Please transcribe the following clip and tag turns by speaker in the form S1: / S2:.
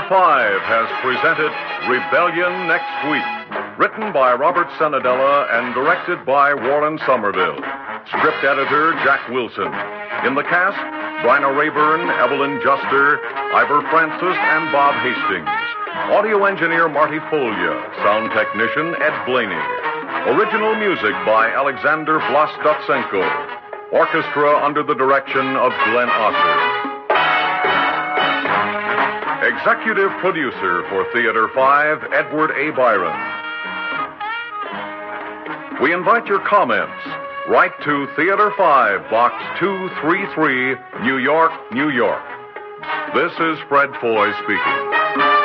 S1: Theater 5 has presented Rebellion Next Week. Written by Robert Senadella and directed by Warren Somerville. Script editor Jack Wilson. In the cast, Bryna Rayburn, Evelyn Juster, Ivor Francis, and Bob Hastings. Audio engineer Marty Folya. Sound technician Ed Blaney. Original music by Alexander Vlastotsenko. Orchestra under the direction of Glenn Osser. Executive producer for Theater 5, Edward A. Byron. We invite your comments. Write to Theater 5, Box 233, New York, New York. This is Fred Foy speaking.